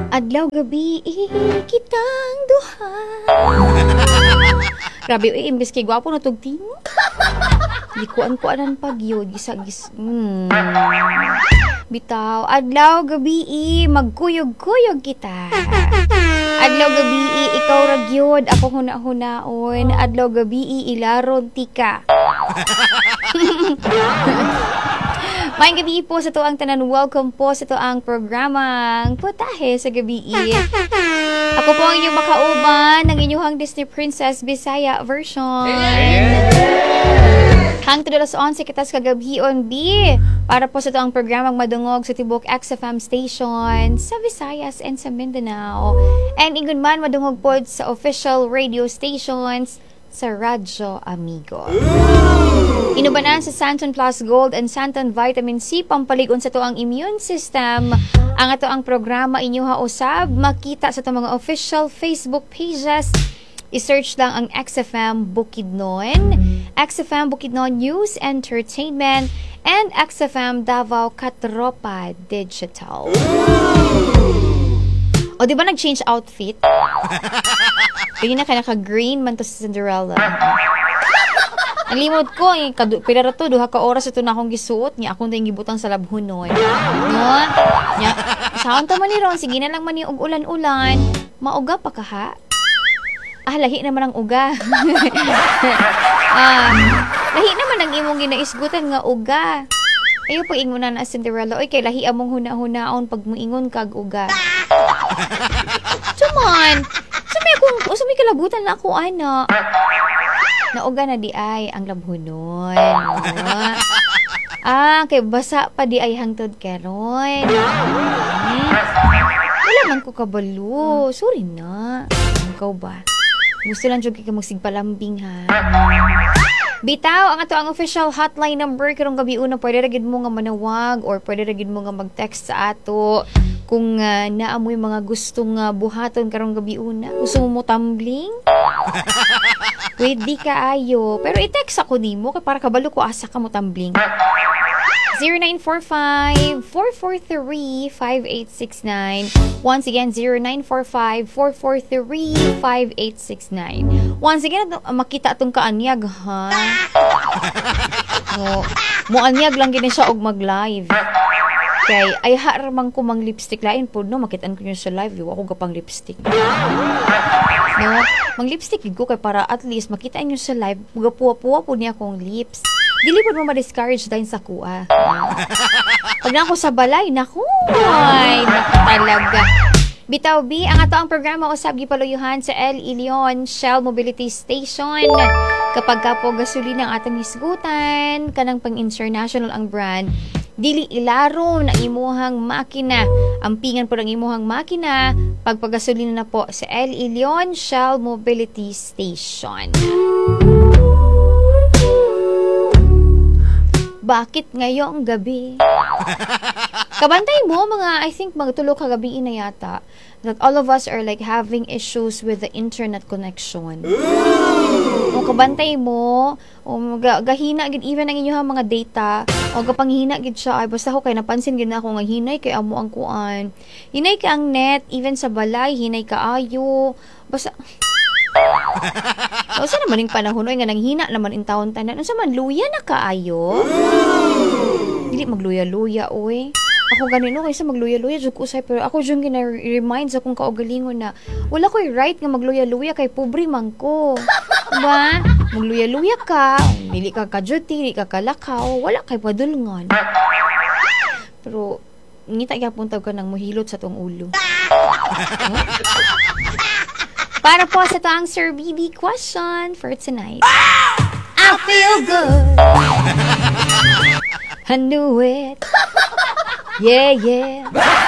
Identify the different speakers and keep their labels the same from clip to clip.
Speaker 1: Adlaw gabi kitang duha. Grabe, imbes kay gwapo na tugting. Gikuan-kuanan pag yun, gisagis. Bitaw, adlaw gabi magkuyog-kuyog kita. Adlaw gabi ikaw ragyod, ako huna-hunaon. Adlaw gabi ilaron tika. Maayong gabi po sa tuang tanan. Welcome po sa tuang programang Putahe sa Gabi. Ako po ang inyong makauban ng inyong Disney Princess Bisaya version. Hang to alas 11 kitas kagabi on B para po sa tuang programang madungog sa Tibok XFM station sa Visayas and sa Mindanao. And ingon man madungog po sa official radio stations sa Radyo Amigo. Inubanan sa Santon Plus Gold and Santon Vitamin C pampaligon sa tuang immune system. Ang ato ang programa inyuha usab makita sa tuang mga official Facebook pages. I-search lang ang XFM Bukidnon, XFM Bukidnon News Entertainment, and XFM Davao Katropa Digital. O, di ba nag-change outfit? Kaya na naka-green man to si Cinderella. Ang limod ko, pila ra to, duha ka oras ito na akong gisuot niya, akong tayong gibutang sa labhunoy. No? Saan to man ni Ron? Sige na lang man yung ulan-ulan. Mauga pa ka ha? Lahi naman ang uga. Lahi naman ang imong ginaisgutan nga uga. Ayaw pag ingunan na Cinderella. Oy, kay lahi among huna-hunaon pag muingon kag uga. Tuman! Sumay kalabutan na ako, ana. Nauga na di ay ang labhunon. Kay basa pa di ay hangtod karon. Wala man ko kabalo. Sorry na. Ikaw ba? Gusto lang dyan kay magsigpalambing ha. Bitaw, ang ato ang official hotline number karong gabi una, pwede ragid mo nga manawag or pwede ragid mo nga mag-text sa ato kung naamoy mga gustong buhaton karong gabi una. Gusto mo tumbling? Pwede ka ayo. Pero i-text ako nimo kay para kabalo ko asa ka mo tumbling. 0945-443-5869. Once again, 0945-443-5869. Once again, makita itong kaanyag, ha? Muanyag lang gini siya og mag-live. Kay, ay haramang ko mang lipstick lain po, no? Makitaan ko nyo sa live, ako gapang lipstick. No? Mang lipstick ko kay para at least makitaan nyo sa live, gapuwa-puwa po niya akong lips. Dili po mo ma-discourage dahil sa kuha. Pag na ako sa balay, naku talaga. Bitaw B, ang ato ang programa usab gipaluyuhan sa El Ilion Shell Mobility Station. Kapag ka po gasolina ang atong hisgutan, kanang pang-international ang brand, dili ilaro na imuhang makina. Ampingan po ng imuhang makina pagpagasolina na po sa El Ilion Shell Mobility Station. Bakit ngayong gabi? Kabantay mo, I think mga tulo kagabi na yata, that all of us are like having issues with the internet connection. O kabantay mo, gahina gid even ang inyong mga data, o gapanghina gid siya, ay basta ko kay napansin gid na ako nga hinay kay amo ang kuan. Hinay ka ang net, even sa balay, hinay ka ayo. Basta o sa naman yung panahon nga nanghina naman in taon tanan. Unsa man luya na kaayo? Dili magluya-luya oy. Ako ganino kaysa magluya-luya jud ko usay, pero ako jud gina-remind sa akong kaugalingon na wala ko'y right nga magluya-luya kay pobre man ko. Diba? Magluya-luya ka, dili ka ka-duty, dili ka kalakaw, wala kay padulngan. Pero ngita gyapon tawag ka nang muhilot sa tong ulo. Para po sa taang Sir BB question for tonight. I feel good. I knew it. Yeah, yeah.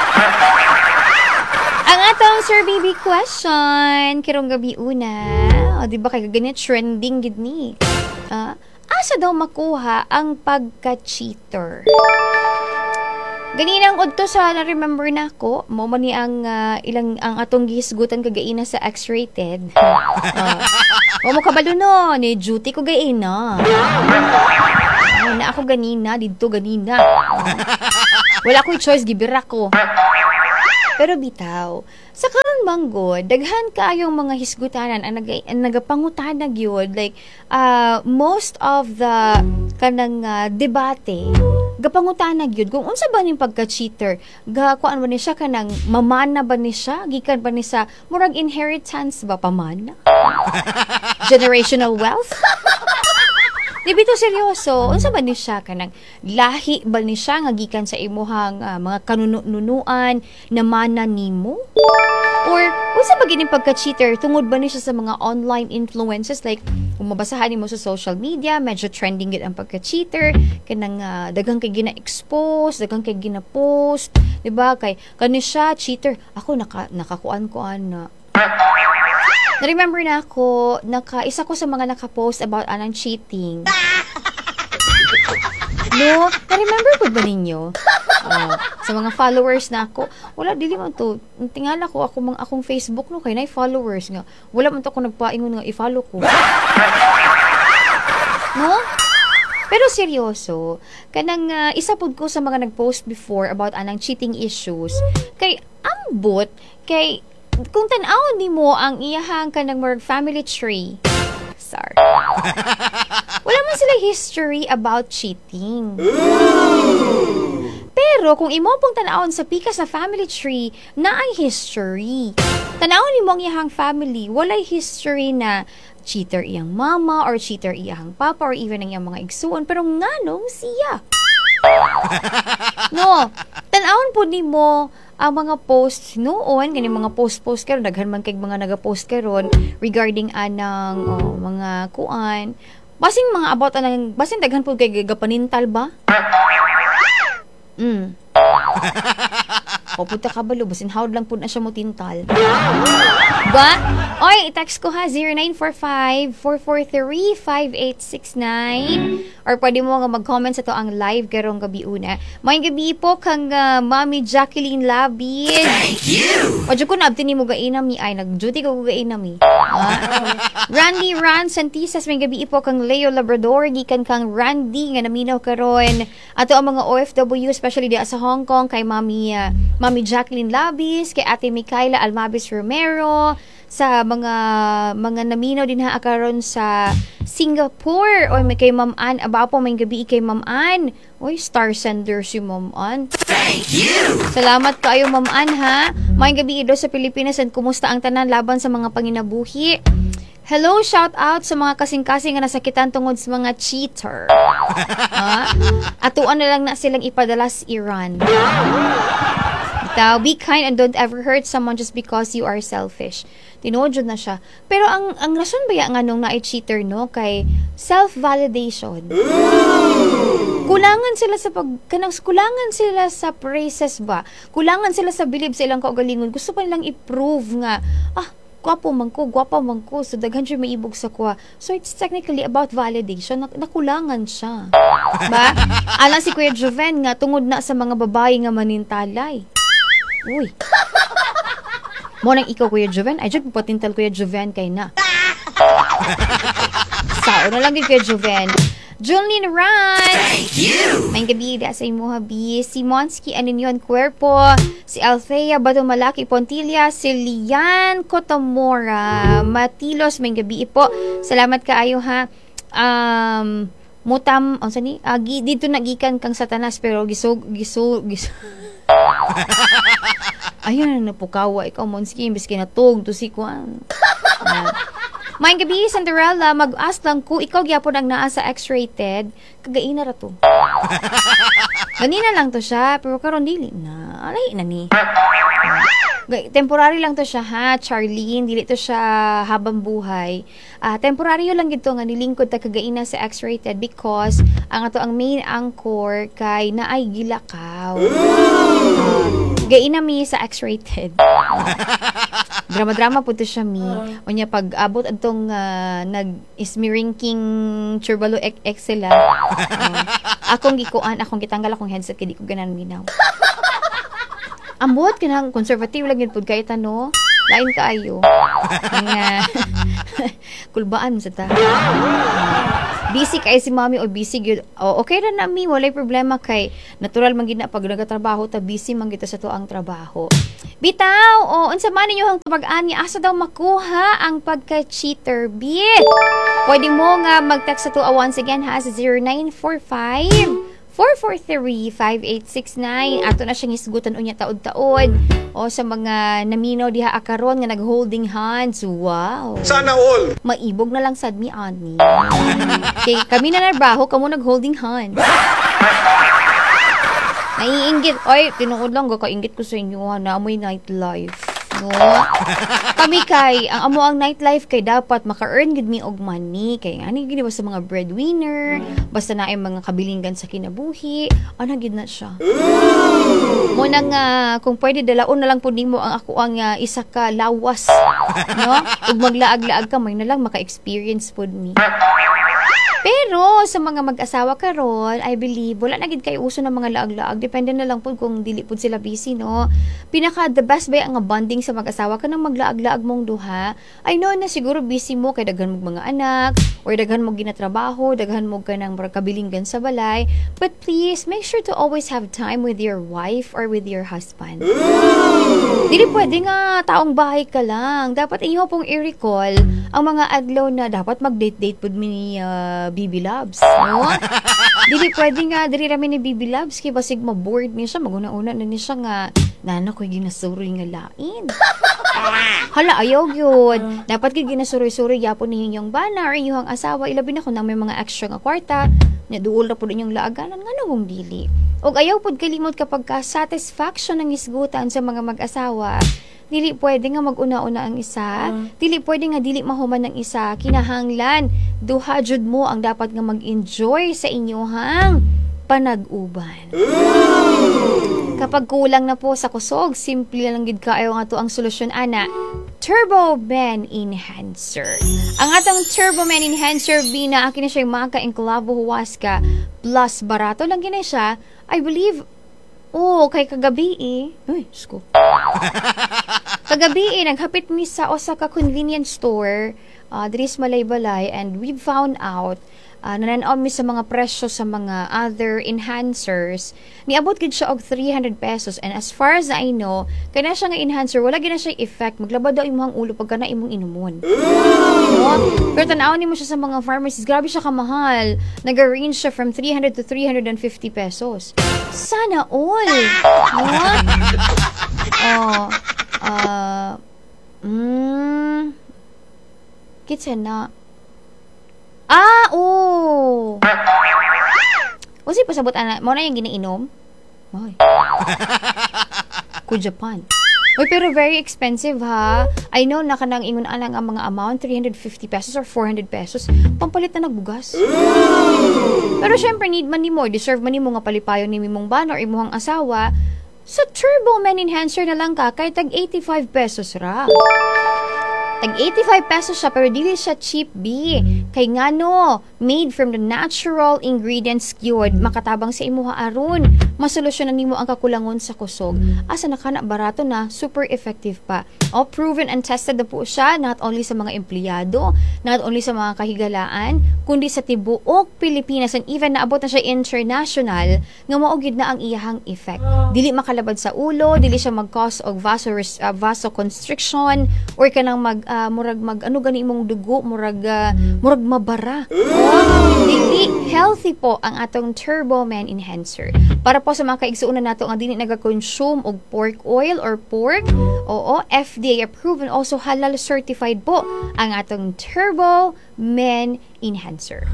Speaker 1: Ang atong Sir BB question kirong gabi una. O, di ba kay ganit trending gid ni? Asa daw makuha ang pagka-cheater? Ganinang udto sa na-remember na ko, mo man ni ang ang atong gihisgutan kagaina sa X-rated. O mo kabalo no, ni duty ko gaina. Na ako ganina, dito ganina. Wala ko'y choice, gibira ko. Pero bitaw, sa karon manggod, daghan kaayong mga hisgutanan ang nagapangutana gyud, like most of the kanang debate gapangutana gyud kung unsa ba ning pagka-cheater, kuan ba ni siya kanang mamana ba ni siya, gikan ba ni sa murag inheritance ba pamana, generational wealth. Di bito seryoso, unsa ba ni siya kanang lahi ba ni siya nga gikan sa imuhang mga kanunuan na mana nimo? Or unsa ba gining pagka-cheater, tungod ba ni siya sa mga online influences, like kung mabasahan nimo sa social media, medyo trending gid ang pagka-cheater, kanang daghang kay gina-expose, daghang kay gina-post, di ba? Kay kani siya cheater, ako nakakuan-kuan na na-remember na ako, isa ko sa mga nakapost about anang cheating. No, na-remember ko ba ninyo? Sa mga followers na ako, wala, dili man to. Tingala ko, akong Facebook, no, kay na followers nga. Wala man to ako nagpaingon nga i-follow ko. No? Pero seryoso, kanang isa pud ko sa mga nag-post before about anang cheating issues, kay ambot, kay kung tan-awon nimo ang iyahang kanang more family tree. Sorry. Wala man sila history about cheating. Pero kung imo pong tan-awon sa pika sa family tree, naay history. Tan-awon nimo ang iyahang family, walay history na cheater iyang mama or cheater iyang papa or even ang iyang mga igsuon, pero nganong siya. No, tan-awon po nimo ang mga posts noon, ganing mga post karon, daghan man kay mga naga-post karon regarding anang mga kuan. Basing mga about anang basing daghan pud kay gapanintal ba? O puta ka balo, basin hawd lang pud na siya mo tintal. Ba? Oy, i-text ko ha, 0945-443-5869. Or pwede mo nga mag-comment sa to ang live karong gabi una. May gabi po kang Mami Jacqueline Labid. Thank you! O dyan ko naabtin ni mo gainam ni ay, nag-duty ko gainam ni. Randy Ran Santisas, may gabi po kang Leo Labrador, gikan kang Randy nga naminaw karon. Ato ang mga OFW, especially di sa Hong Kong, kay Mami Jacqueline Labis, kay Ate Micaela Almabis Romero, sa mga naminaw din ha karon sa Singapore. Oy, may kay Ma'am Ann abapo, may gabi kay Ma'am Ann. Oy, star sender si Ma'am Ann. Thank you. Salamat kaayo Ma'am Ann ha. May gabi do sa Pilipinas, and kumusta ang tanan laban sa mga panginabuhi? Hello, shout out sa mga kasing-kasing nga nasakitan tungod sa mga cheater. Atuan na lang na silang ipadala sa Iran. Be kind and don't ever hurt someone just because you are selfish. Tinuod na siya. Pero ang rason ba nga nung na-cheater, no, kay self-validation. Kulangan sila sa praises ba? Kulangan sila sa believe sa ilang kaugalingon. Gusto pa nilang i-prove nga, gwapa man ko, so daghan siya maibog sa kuha. So it's technically about validation, nakulangan siya. Ba? Alang si Kuya Joven nga, tungod na sa mga babae nga manintalay. Uy. Mo nang ikaw, Kuya Joven, ay dyan patintal Kuya Joven kay na. Sao na lang din Kuya Joven. Julene Ran. Thank you. May gabi da sa imo habi. Si Monsky Aninyon Cuerpo. Si Althea Bato Malaki Pontilla. Si Lian Cotamora. Matilos. May gabi po. Salamat kaayo ha. Mutam. Sani? Dito nagikan kang Satanas pero gisog. Ayun na napukawa. Ikaw Monsky. Imbis kinatog. To si Kwan. May gabi, Cinderella, mag-ask lang ko, ikaw gyapon ang naa sa X-rated, kagaina ra to. Ganina lang to siya, pero karon dili na. Alay na ni. Temporary lang to siya ha, Charlene, dili to siya habang buhay. Temporary lang gito nga nilingkod ta kagaina sa X-rated because ang ato ang main anchor kay naay gilakaw. Gaina mi sa X-rated. Drama-drama po to siya mi. Unya pag abot adtong nag-ismirinking Churbalo XX sila. Akong gikuan, akong gitanggal akong headset kay di ko ganan minaw. Ambot kanang conservative lang yun pud kay tano. Lain kaayo. Nga kulbaan sa ta. busy kay si mami o busy gyud. O okay ra na mi, walay problema kay natural man gid na pag nagatrabaho ta busy man kita sa to ang trabaho. Bitaw, o unsa man ninyo ang pag-ani asa daw makuha ang pagka-cheater bit? Pwede mo nga mag-text sa to once again ha sa 0945 443-5869. Ato na siyang hisgutan unya taod-taod. O sa mga naminaw diha akaron nga nag-holding hands. Wow.
Speaker 2: Sana all.
Speaker 1: Maibog na lang sad mi ani. Kay kami na narbaho, kamo nag-holding hands. Naiinggit. Oy, tinuod lang kakainggit ko sa inyo ha, na amoy nightlife. No? Kami kay, ang amo ang nightlife kay dapat maka-earn gid mi og money. Kay ani gid ba sa mga breadwinner, basta na ay mga kabilinggan sa kinabuhi, ana gid na siya. Mo nang kung pwede dalaon na lang pud nimo ang ako ang isa ka lawas, no? Ug maglaag-laag ka may na lang maka-experience pud ni. Pero sa mga mag-asawa karon, I believe wala na gid kay uso ng mga laag-laag. Depende na lang pud kung dili pud sila busy, no. Pinaka the best ba ang bonding sa mag-asawa kanang maglaag-laag mong duha. I know na siguro busy mo kay daghan mo mga anak or daghan mo ginatrabaho, daghan mo kanang kabilinggan sa balay, but please make sure to always have time with your wife or with your husband. Dili pwede nga taong bahay ka lang. Dapat inyo pong i-recall ang mga adlaw na dapat mag-date-date pud mi Bibi Loves, no? Dili pwede nga diri rami ni Bibi Loves kay basig ma-bored niya siya, maguna-una na niya siya nga nana ko'y ginasuroy nga lain. Hala, ayaw yun. Dapat kay ginasuroy-suroy yapon ninyo yung bana or inyong asawa, ilabi na kung na may mga extra nga kwarta, na duol na po inyong laaganan, nga nung dili. Og ayaw pod kalimot kapag ka satisfaction ng isgutan sa mga mag-asawa. Dili pwede nga mag-una-una ang isa. Dili pwede nga dili mahuman ng isa. Kinahanglan, duha jud mo ang dapat nga mag-enjoy sa inyohang panag-uban. Kapag kulang na po sa kusog, simple lang gid kaayo nga to ang solusyon ana. Turbo Man Enhancer. Ang atong Turbo Man Enhancer bina akin na siya maka-enklavo huwaska plus barato lang gina siya. I believe kay kagabi Uy, sko. Kagabi naghapit mi sa usa ka convenience store diri sa Malaybalay and we found out nananaw mi sa mga presyo sa mga other enhancers. Niabot gid siya og 300 pesos and as far as I know, kana siya nga enhancer wala gid na siya effect. Maglabad daw imong ulo pag kana imong inumon. No? Pero tanaw nimo siya sa mga pharmacies, grabe siya kamahal. Nag-range siya from 300 to 350 pesos. Sana all. No? Kitsa na. Usi pasabot ana, mo na yung ginainom. Ay. Ku Japan. Uy, pero very expensive ha. I know na kanang ingon alang ang mga amount 350 pesos or 400 pesos. Pampalit na nagbugas. Pero syempre need man nimo, deserve man nimo nga palipayon ni mimong bana or imong asawa. Sa Turbo Man Enhancer na lang ka kay tag 85 pesos ra. Tag 85 pesos siya pero dili siya cheap B. Kay ngano, made from the natural ingredients gyud makatabang sa imuha aron masolusyonan nimo ang kakulangon sa kusog. Asa na kana barato na, super effective pa. Proven and tested na po siya not only sa mga empleyado, not only sa mga kahigalaan, kundi sa tibuok Pilipinas and even naabot na siya international nga mao gid na ang iyahang effect. Dili makalabad sa ulo, dili siya mag-cause og vasoconstriction or kanang ano gani imong dugo murag mabara. Dili healthy po ang atong Turbo Man Enhancer. Para po sa mga kaigsuunan nato nga dili nagakonsume og pork oil or pork, FDA approved and also halal certified po ang atong Turbo Man Enhancer.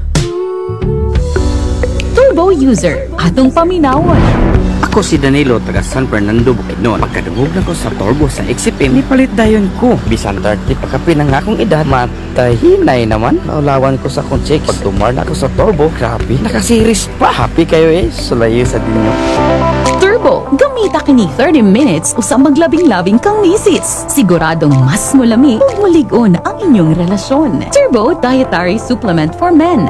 Speaker 3: Turbo user, atong paminawan.
Speaker 4: Ako si Danilo, taga San Fernando, Bukidnon. Pagkadungog na ko sa Turbo sa XCPM, nipalit dayon ko. Bisan 30 pagkapi ng akong edad, matahinay naman. Naulawan ko sa kong chicks. Pag tumar na ako sa Turbo, grabe, nakasiris pa. Happy kayo sulayo sa dinyo.
Speaker 3: Turbo, gamita kini 30 minutes usang maglabing-labing kang misis. Siguradong mas mulami ug mulig-on ang inyong relasyon. Turbo Dietary Supplement for Men.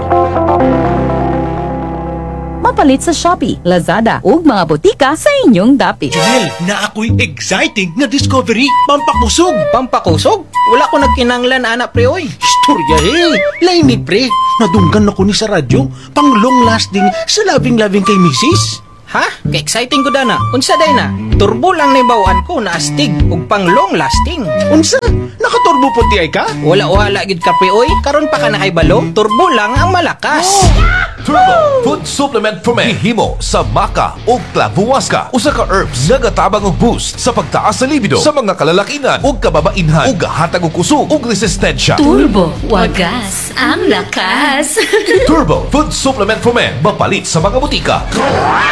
Speaker 3: Mapalit sa Shopee, Lazada ug mga botika sa inyong dapit.
Speaker 5: Janelle, na ako'y exciting na discovery. Pampakusog.
Speaker 6: Pampakusog? Wala ko nagkinanglan, anak pre, oy.
Speaker 5: Istorya lain ni pre. Nadunggan ako ni sa radyo. Pang long lasting sa loving-loving kay Mrs.
Speaker 2: Ha? Ka-exciting ko dana. Unsa day na? Turbo lang na bawaan ko na astig ug pang long lasting.
Speaker 5: Unsa? Nakaturbo po di ay ka?
Speaker 2: Wala gid kape oy. Karon pa ka na kay balo. Turbo lang ang malakas.
Speaker 6: Turbo Food Supplement for Men hihimo sa maca ug clavuasca, usa ka herbs nga gatabang og boost sa pagtaas sa libido sa mga kalalakinan ug kababainhan ug gahatag og kusog ug resistensya.
Speaker 7: Turbo, wagas, ang lakas.
Speaker 6: Turbo Food Supplement for Men mapalit sa mga butika.